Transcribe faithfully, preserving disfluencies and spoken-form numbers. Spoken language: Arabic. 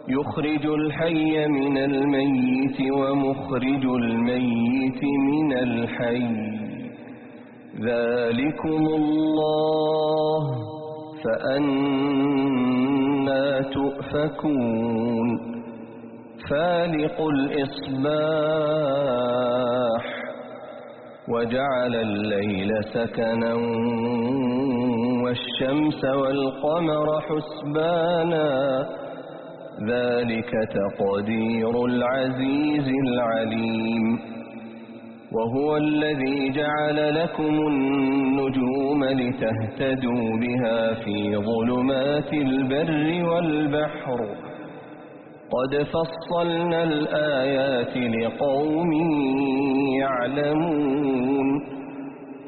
يخرج الحي من الميت ومخرج الميت من الحي ذلكم الله فأنى تؤفكون فالق الإصباح وجعل الليل سكنا والشمس والقمر حسبانا ذلك تقدير العزيز العليم وهو الذي جعل لكم النجوم لتهتدوا بها في ظلمات البر والبحر قد فصلنا الآيات لقوم يعلمون